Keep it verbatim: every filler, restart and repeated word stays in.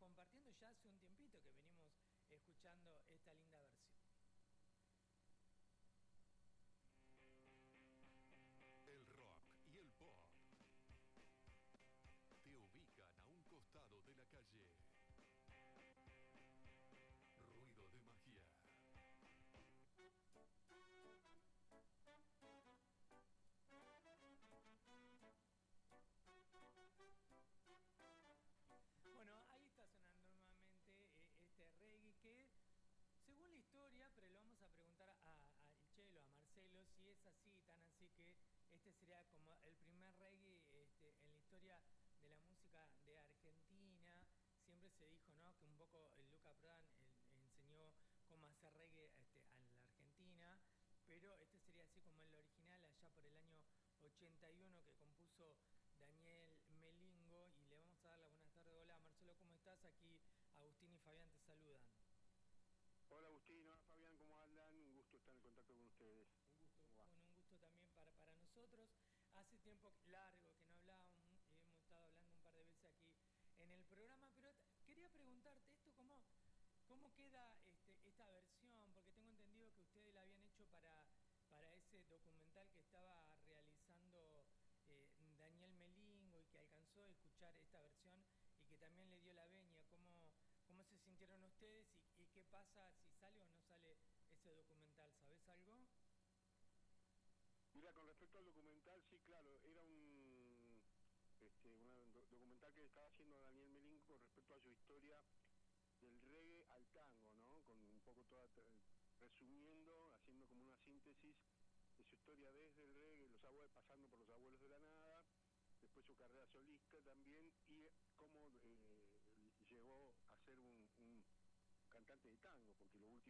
compartiendo ya hace un tiempito que venimos escuchando esta linda versión. El rock y el pop te ubican a un costado de la calle. Ruido de magia. Bueno, ahí está sonando nuevamente eh, este reggae que, según la historia, pero le vamos a preguntar a, a El Chelo, a Marcelo, si es así, tan así que este sería como el primer reggae este, en la historia de la música de Argentina. Siempre se dijo, ¿no?, que un poco el Luca Prodan el, enseñó cómo hacer reggae este, a la Argentina, pero este sería así como el original, allá por el año ochenta y uno, que compuso Daniel Melingo, y le vamos a dar la buenas tardes. Hola Marcelo, ¿cómo estás? Aquí Agustín y Fabián te saludan. Hola Agustín, hola Fabián, ¿cómo andan? Un gusto estar en contacto con ustedes. Un gusto, bueno, un gusto también para, para nosotros. Hace tiempo largo que no hablábamos, hemos estado hablando un par de veces aquí en el programa, pero quería preguntarte esto, ¿cómo, cómo queda este, esta versión? Porque tengo entendido que ustedes la habían hecho para, para ese documental que estaba realizando eh, Daniel Melingo y que alcanzó a escuchar esta versión y que también le dio la venia. ¿Cómo, cómo se sintieron ustedes y, y qué pasa si sale o no sale ese documental? ¿Sabes algo? Mira, con respecto al documental, sí, claro, era un este, una do documental que estaba haciendo Daniel Melingo con respecto a su historia del reggae al tango, ¿no? Con un poco toda, resumiendo, haciendo como una síntesis de su historia desde el reggae, los abuelos, pasando por los Abuelos de la Nada, después su carrera solista también, y cómo eh, llegó a ser un, un cantante de tango, porque lo último